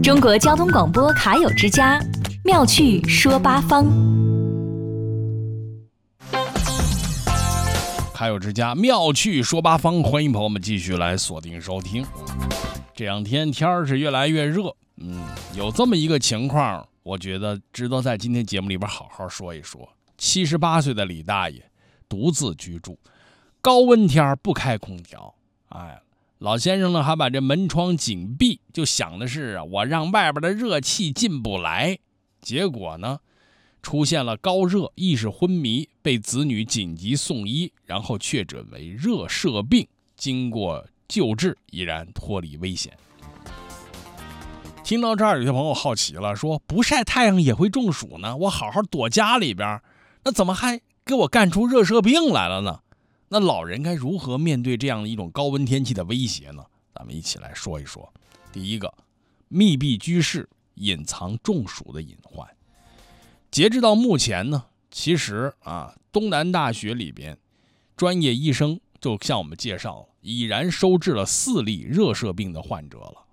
中国交通广播卡友之家，妙趣说八方。 卡友之家，妙趣说八方，欢迎朋友们继续来锁定收听。这两天天儿是越来越热，有这么一个情况，我觉得值得在今天节目里边好好说一说。78岁的李大爷独自居住，高温天不开空调，老先生呢还把这门窗紧闭，就想的是我让外边的热气进不来。结果呢出现了高热，意识昏迷，被子女紧急送医，然后确诊为热射病，经过救治依然脱离危险。听到这儿，有些朋友好奇了，说不晒太阳也会中暑呢，我好好躲家里边，那怎么还给我干出热射病来了呢？那老人该如何面对这样一种高温天气的威胁呢？咱们一起来说一说。第一个，密闭居室隐藏中暑的隐患。截至到目前呢，其实东南大学里边专业医生就向我们介绍了，已然收治了4例热射病的患者了